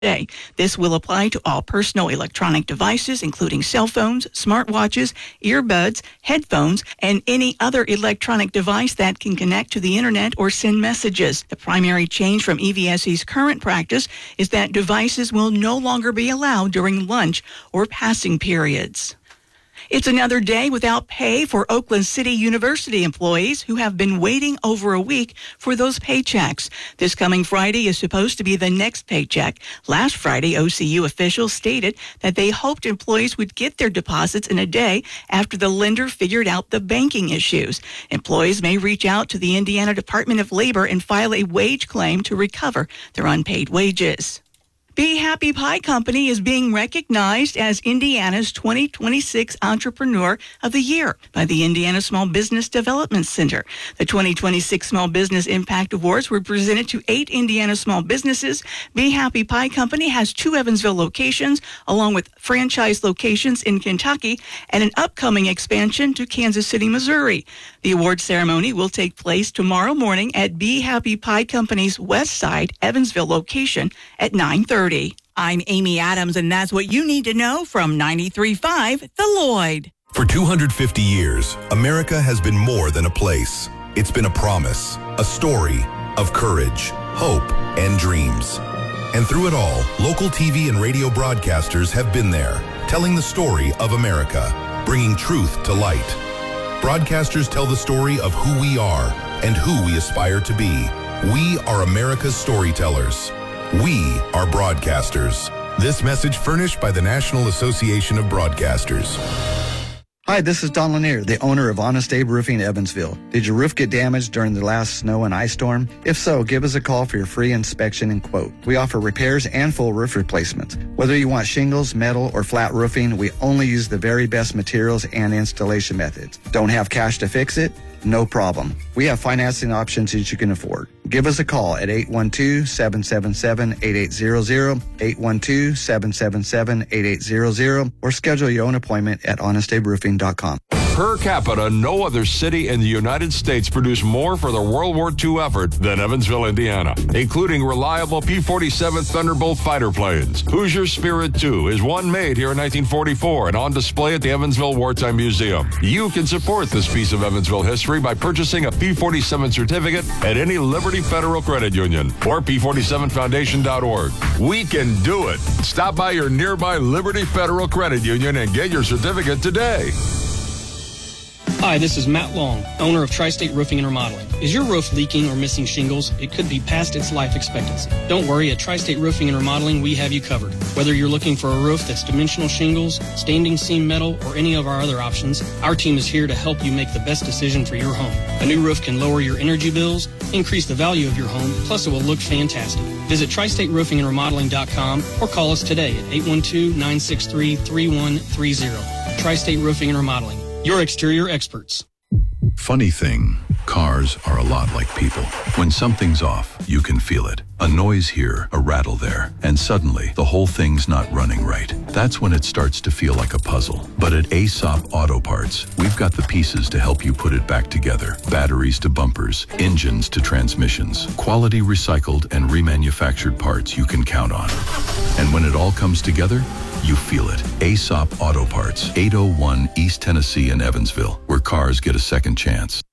Day. This will apply to all personal electronic devices, including cell phones, smartwatches, earbuds, headphones, and any other electronic device that can connect to the internet or send messages. The primary change from EVSE's current practice is that devices will no longer be allowed during lunch or passing periods. It's another day without pay for Oakland City University employees who have been waiting over a week for those paychecks. This coming Friday is supposed to be the next paycheck. Last Friday, OCU officials stated that they hoped employees would get their deposits in a day after the lender figured out the banking issues. Employees may reach out to the Indiana Department of Labor and file a wage claim to recover their unpaid wages. Be Happy Pie Company is being recognized as Indiana's 2026 Entrepreneur of the Year by the Indiana Small Business Development Center. The 2026 Small Business Impact Awards were presented to 8 Indiana small businesses. Be Happy Pie Company has 2 Evansville locations, along with franchise locations in Kentucky and an upcoming expansion to Kansas City, Missouri. The award ceremony will take place tomorrow morning at Be Happy Pie Company's West Side, Evansville location at 9:30. I'm Amy Adams, and that's what you need to know from 93.5 The Lloyd. For 250 years, America has been more than a place. It's been a promise, a story of courage, hope, and dreams. And through it all, local TV and radio broadcasters have been there, telling the story of America, bringing truth to light. Broadcasters tell the story of who we are and who we aspire to be. We are America's storytellers. We are broadcasters. This message furnished by the National Association of Broadcasters. Hi, this is Don Lanier, the owner of Honest Abe Roofing Evansville. Did your roof get damaged during the last snow and ice storm? If so, give us a call for your free inspection and quote. We offer repairs and full roof replacements. Whether you want shingles, metal, or flat roofing, we only use the very best materials and installation methods. Don't have cash to fix it? No problem. We have financing options that you can afford. Give us a call at 812-777-8800, 812-777-8800, or schedule your own appointment at honestaberoofing.com. Per capita, no other city in the United States produced more for the World War II effort than Evansville, Indiana, including reliable P-47 Thunderbolt fighter planes. Hoosier Spirit II is one made here in 1944 and on display at the Evansville Wartime Museum. You can support this piece of Evansville history by purchasing a P-47 certificate at any Liberty Federal Credit Union or P47foundation.org. We can do it. Stop by your nearby Liberty Federal Credit Union and get your certificate today. Hi, this is Matt Long, owner of Tri-State Roofing and Remodeling. Is your roof leaking or missing shingles? It could be past its life expectancy. Don't worry, at Tri-State Roofing and Remodeling, we have you covered. Whether you're looking for a roof that's dimensional shingles, standing seam metal, or any of our other options, our team is here to help you make the best decision for your home. A new roof can lower your energy bills, increase the value of your home, plus it will look fantastic. Visit TriStateRoofingAndRemodeling.com or call us today at 812-963-3130. Tri-State Roofing and Remodeling. Your exterior experts. Funny thing, cars are a lot like people. When something's off, you can feel it. A noise here, a rattle there, and suddenly the whole thing's not running right. That's when it starts to feel like a puzzle. But at Aesop Auto Parts, we've got the pieces to help you put it back together. Batteries to bumpers, engines to transmissions, quality recycled and remanufactured parts you can count on. And when it all comes together, you feel it. Aesop Auto Parts, 801 East Tennessee in Evansville, where cars get a second chance.